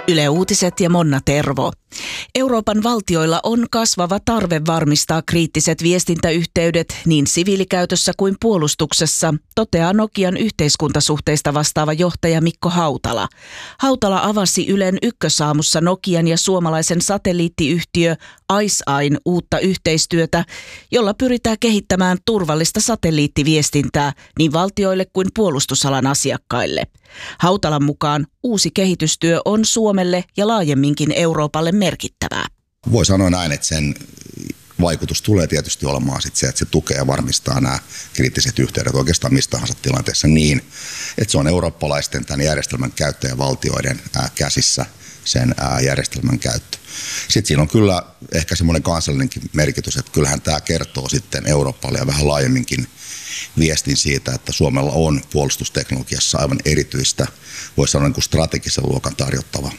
Yle Uutiset ja Monna Tervo. Euroopan valtioilla on kasvava tarve varmistaa kriittiset viestintäyhteydet niin siviilikäytössä kuin puolustuksessa, toteaa Nokian yhteiskuntasuhteista vastaava johtaja Mikko Hautala. Hautala avasi Ylen Ykkösaamussa Nokian ja suomalaisen satelliittiyhtiö ICEYEn uutta yhteistyötä, jolla pyritään kehittämään turvallista satelliittiviestintää niin valtioille kuin puolustusalan asiakkaille. Hautalan mukaan uusi kehitystyö on Suomelle ja laajemminkin Euroopalle merkittävää. Voi sanoa näin, että sen vaikutus tulee tietysti olemaan sit se, että se tukee ja varmistaa nämä kriittiset yhteydet oikeastaan mistä tahansa tilanteessa niin, että se on eurooppalaisten tämän järjestelmän käyttäjävaltioiden käsissä sen järjestelmän käyttö. Sitten siinä on kyllä ehkä semmoinen kansallinenkin merkitys, että kyllähän tämä kertoo sitten Euroopalle ja vähän laajemminkin viestin siitä, että Suomella on puolustusteknologiassa aivan erityistä, voisi sanoa niin kuin strategisen luokan tarjottava.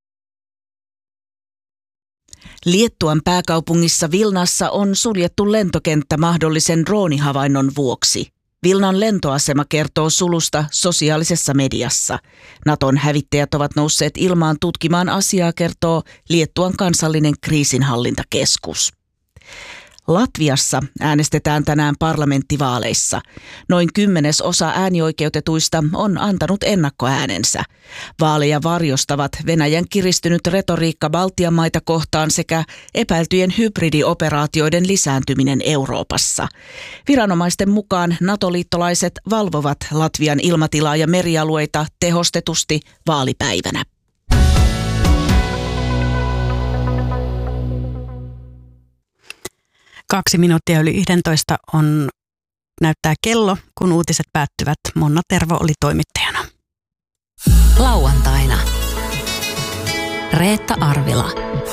Liettuan pääkaupungissa Vilnassa on suljettu lentokenttä mahdollisen droonihavainnon vuoksi. Vilnan lentoasema kertoo sulusta sosiaalisessa mediassa. Naton hävittäjät ovat nousseet ilmaan tutkimaan asiaa, kertoo Liettuan kansallinen kriisinhallintakeskus. Latviassa äänestetään tänään parlamenttivaaleissa. Noin 10% äänioikeutetuista on antanut ennakkoäänensä. Vaaleja varjostavat Venäjän kiristynyt retoriikka Baltian maita kohtaan sekä epäiltyjen hybridioperaatioiden lisääntyminen Euroopassa. Viranomaisten mukaan NATO-liittolaiset valvovat Latvian ilmatilaa ja merialueita tehostetusti vaalipäivänä. Kaksi minuuttia yli 11 näyttää kello, kun uutiset päättyvät. Monna Tervo oli toimittajana. Lauantaina. Reetta Arvila.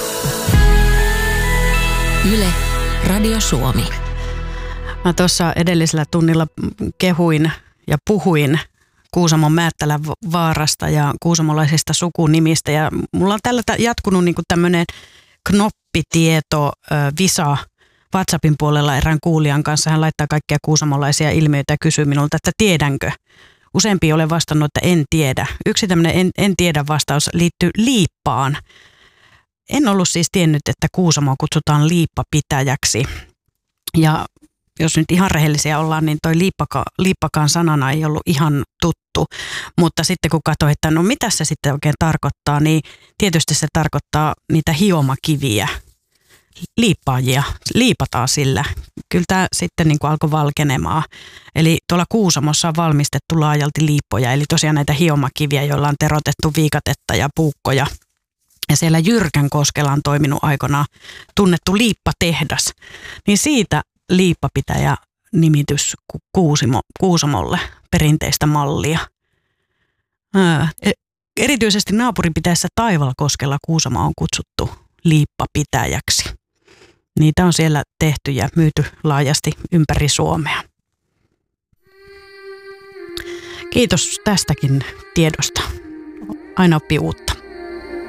Yle, Radio Suomi. Mä tuossa edellisellä tunnilla kehuin ja puhuin Kuusamon Määttälän vaarasta ja kuusamolaisista sukunimistä. Ja mulla on tällä jatkunut niin kuin tämmöinen knoppitieto, visa WhatsAppin puolella erään kuulijan kanssa. Hän laittaa kaikkia kuusamolaisia ilmiöitä ja kysyy minulta, että tiedänkö. Useampi olen vastannut, että en tiedä. Yksi tämmöinen en tiedä vastaus liittyy Liippaan. En ollut siis tiennyt, että Kuusamoa kutsutaan liippapitäjäksi. Ja jos nyt ihan rehellisiä ollaan, niin toi liippakaan sanana ei ollut ihan tuttu. Mutta sitten kun katsoin, että no mitä se sitten oikein tarkoittaa, niin tietysti se tarkoittaa niitä hiomakiviä. Liippaajia, liipataan sillä. Kyllä tämä sitten niin kuin alkoi valkenemaan. Eli tuolla Kuusamossa on valmistettu laajalti liippoja, eli tosiaan näitä hiomakiviä, joilla on terotettu viikatetta ja puukkoja. Ja siellä Jyrkänkoskella on toiminut aikanaan tunnettu liippatehdas. Niin siitä liippapitäjä nimitys Kuusamolle perinteistä mallia. Erityisesti naapuripitäjässä Taivalkoskella Kuusamo on kutsuttu liippapitäjäksi. Niitä on siellä tehty ja myyty laajasti ympäri Suomea. Kiitos tästäkin tiedosta. Aina oppii uutta.